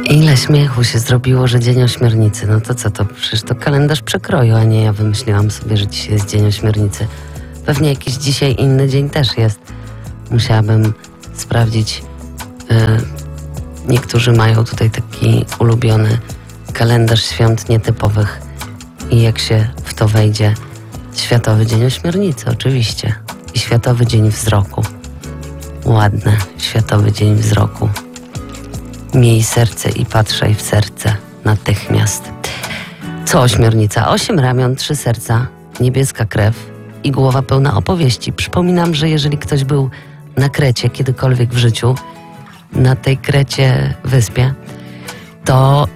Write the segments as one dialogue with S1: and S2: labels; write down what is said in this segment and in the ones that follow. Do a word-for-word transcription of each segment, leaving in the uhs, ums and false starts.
S1: Ile śmiechu się zrobiło, że Dzień Ośmiornicy. No to co to? Przecież to kalendarz przekroju, a nie ja wymyśliłam sobie, że dzisiaj jest Dzień Ośmiornicy. Pewnie jakiś dzisiaj inny dzień też jest. Musiałabym sprawdzić. Yy, niektórzy mają tutaj taki ulubiony kalendarz świąt nietypowych. I jak się w to wejdzie, Światowy Dzień Ośmiornicy oczywiście. I Światowy Dzień Wzroku. Ładne, Światowy Dzień Wzroku. Miej serce i patrzaj w serce natychmiast. Co ośmiornica? Osiem ramion, trzy serca, niebieska krew i głowa pełna opowieści. Przypominam, że jeżeli ktoś był na Krecie kiedykolwiek w życiu, na tej Krecie wyspie, to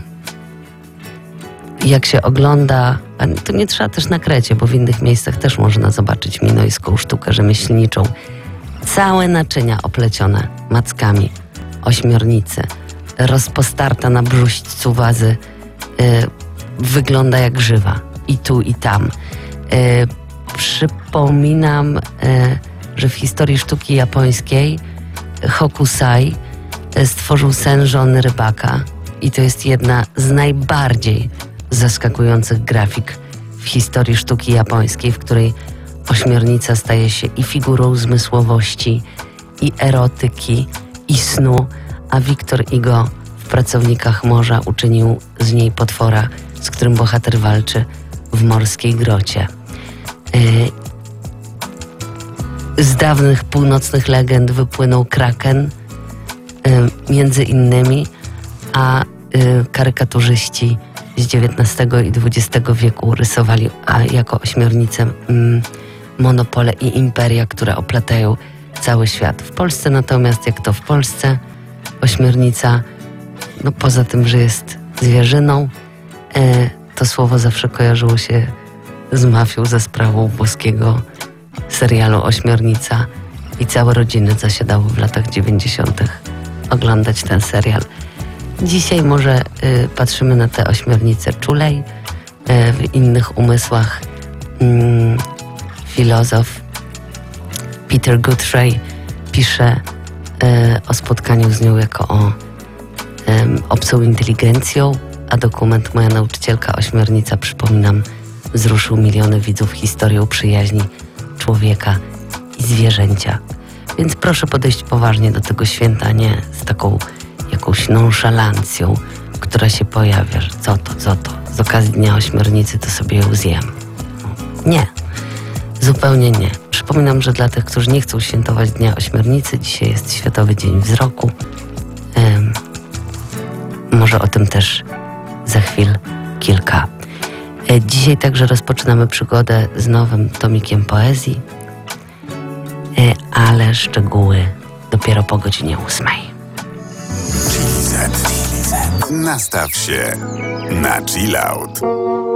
S1: yy, jak się ogląda, a to nie trzeba też na Krecie, bo w innych miejscach też można zobaczyć minojską sztukę rzemieślniczą. Całe naczynia oplecione mackami ośmiornicy, rozpostarta na brzuśćcu wazy, yy, wygląda jak żywa i tu i tam. Yy, przypominam, yy, że w historii sztuki japońskiej Hokusai yy, stworzył sen żony rybaka i to jest jedna z najbardziej zaskakujących grafik w historii sztuki japońskiej, w której ośmiornica staje się i figurą zmysłowości, i erotyki, i snu, a Victor Hugo w Pracownikach Morza uczynił z niej potwora, z którym bohater walczy w morskiej grocie. Yy, z dawnych północnych legend wypłynął kraken, yy, między innymi, a yy, karykaturzyści z dziewiętnastego i dwudziestego wieku rysowali a jako ośmiornicę yy, monopole i imperia, które oplatają cały świat. W Polsce natomiast, jak to w Polsce, ośmiornica, no poza tym, że jest zwierzyną, e, to słowo zawsze kojarzyło się z mafią za sprawą włoskiego serialu Ośmiornica i całe rodziny zasiadały w latach dziewięćdziesiątych oglądać ten serial. Dzisiaj może e, patrzymy na tę ośmiornicę czulej, e, w innych umysłach mm, filozof Peter Guthrie pisze e, o spotkaniu z nią jako o e, obcą inteligencją, a dokument Moja nauczycielka ośmiornica, przypominam, wzruszył miliony widzów historią przyjaźni człowieka i zwierzęcia. Więc proszę podejść poważnie do tego święta, nie z taką jakąś nonszalancją, która się pojawia, że co to, co to, z okazji Dnia Ośmiornicy to sobie ją zjem. Nie, zupełnie nie. Przypominam, że dla tych, którzy nie chcą świętować Dnia Ośmiornicy, dzisiaj jest Światowy Dzień Wzroku. Um, może o tym też za chwil kilka. E, dzisiaj także rozpoczynamy przygodę z nowym tomikiem poezji, e, ale szczegóły dopiero po godzinie ósmej.
S2: Nastaw się na chill out.